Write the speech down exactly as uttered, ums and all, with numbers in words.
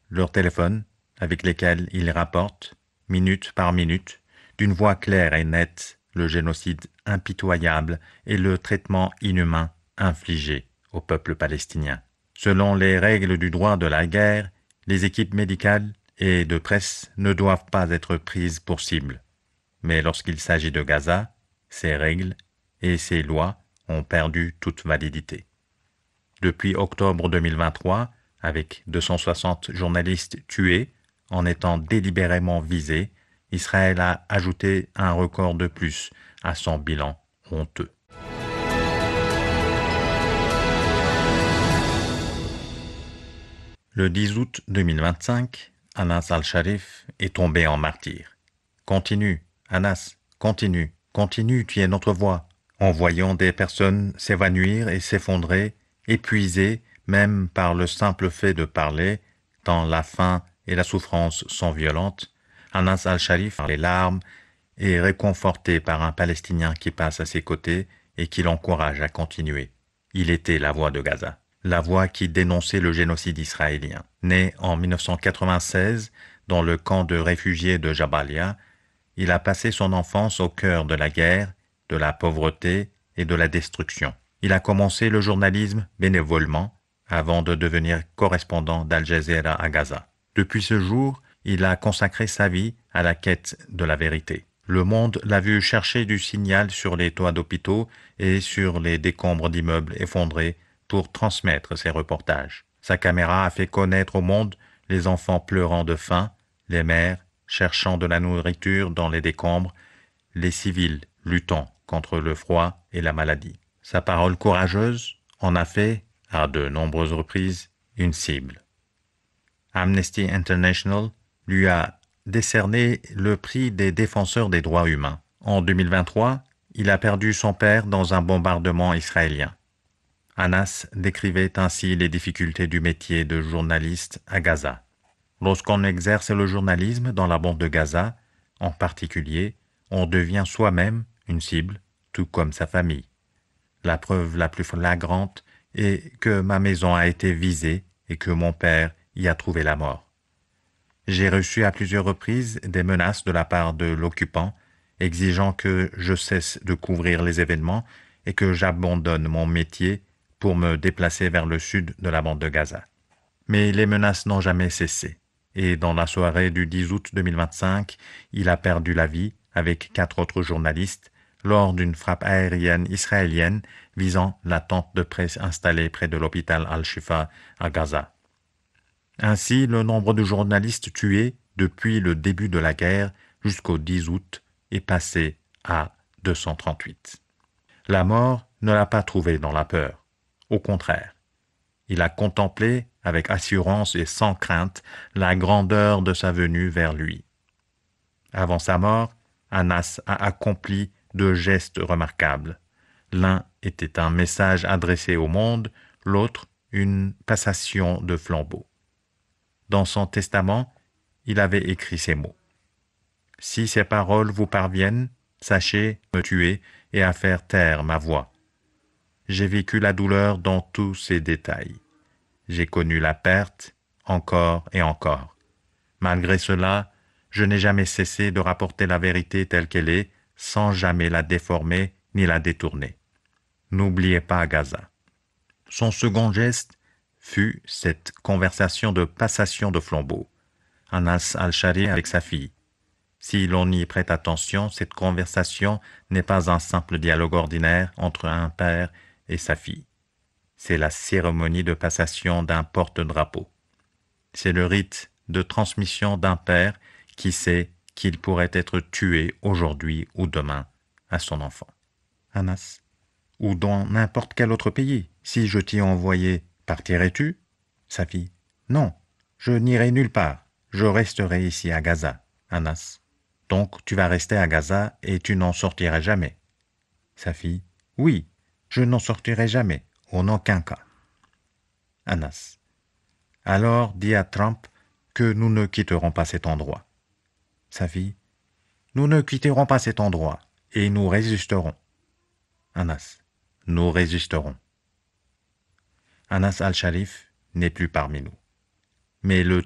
leurs téléphones, avec lesquels ils rapportent, minute par minute, d'une voix claire et nette, le génocide impitoyable et le traitement inhumain infligé au peuple palestinien. Selon les règles du droit de la guerre, les équipes médicales et de presse ne doivent pas être prises pour cible. Mais lorsqu'il s'agit de Gaza, ces règles et ces lois ont perdu toute validité. Depuis octobre deux mille vingt-trois, avec deux cent soixante journalistes tués en étant délibérément visés, Israël a ajouté un record de plus à son bilan honteux. Le dix août deux mille vingt-cinq, Anas al-Sharif est tombé en martyr. Continue, Anas, continue, continue, tu es notre voix. En voyant des personnes s'évanouir et s'effondrer, épuisées même par le simple fait de parler, tant la faim et la souffrance sont violentes, Anas al-Sharif, par les larmes, est réconforté par un Palestinien qui passe à ses côtés et qui l'encourage à continuer. Il était la voix de Gaza, la voix qui dénonçait le génocide israélien. Né en mille neuf cent quatre-vingt-seize dans le camp de réfugiés de Jabalia, il a passé son enfance au cœur de la guerre, de la pauvreté et de la destruction. Il a commencé le journalisme bénévolement avant de devenir correspondant d'Al Jazeera à Gaza. Depuis ce jour, il a consacré sa vie à la quête de la vérité. Le monde l'a vu chercher du signal sur les toits d'hôpitaux et sur les décombres d'immeubles effondrés pour transmettre ses reportages. Sa caméra a fait connaître au monde les enfants pleurant de faim, les mères cherchant de la nourriture dans les décombres, les civils luttant contre le froid et la maladie. Sa parole courageuse en a fait, à de nombreuses reprises, une cible. Amnesty International lui a décerné le prix des défenseurs des droits humains. En deux mille vingt-trois, il a perdu son père dans un bombardement israélien. Anas décrivait ainsi les difficultés du métier de journaliste à Gaza. Lorsqu'on exerce le journalisme dans la bande de Gaza, en particulier, on devient soi-même une cible, tout comme sa famille. La preuve la plus flagrante est que ma maison a été visée et que mon père y a trouvé la mort. J'ai reçu à plusieurs reprises des menaces de la part de l'occupant, exigeant que je cesse de couvrir les événements et que j'abandonne mon métier pour me déplacer vers le sud de la bande de Gaza. Mais les menaces n'ont jamais cessé. Et dans la soirée du dix août deux mille vingt-cinq, il a perdu la vie avec quatre autres journalistes lors d'une frappe aérienne israélienne visant la tente de presse installée près de l'hôpital Al-Shifa à Gaza. Ainsi, le nombre de journalistes tués depuis le début de la guerre jusqu'au dix août est passé à deux cent trente-huit. La mort ne l'a pas trouvé dans la peur. Au contraire, il a contemplé avec assurance et sans crainte la grandeur de sa venue vers lui. Avant sa mort, Anas a accompli deux gestes remarquables. L'un était un message adressé au monde, l'autre une passation de flambeau. Dans son testament, il avait écrit ces mots. « Si ces paroles vous parviennent, sachez me tuer et à faire taire ma voix. J'ai vécu la douleur dans tous ses détails. J'ai connu la perte, encore et encore. Malgré cela, je n'ai jamais cessé de rapporter la vérité telle qu'elle est, sans jamais la déformer ni la détourner. N'oubliez pas Gaza. » Son second geste fut cette conversation de passation de flambeau. Anas al-Sharif avec sa fille. Si l'on y prête attention, cette conversation n'est pas un simple dialogue ordinaire entre un père et sa fille. C'est la cérémonie de passation d'un porte-drapeau. C'est le rite de transmission d'un père qui sait qu'il pourrait être tué aujourd'hui ou demain à son enfant. Anas, ou dans n'importe quel autre pays. Si je t'y envoyé, partirais-tu? Sa fille. Non, je n'irai nulle part. Je resterai ici à Gaza. Anas. Donc tu vas rester à Gaza et tu n'en sortiras jamais. Sa fille. Oui, je n'en sortirai jamais, en aucun cas. Anas. Alors dis à Trump que nous ne quitterons pas cet endroit. Sa fille. Nous ne quitterons pas cet endroit et nous résisterons. Anas. Nous résisterons. Anas al-Sharif n'est plus parmi nous. Mais le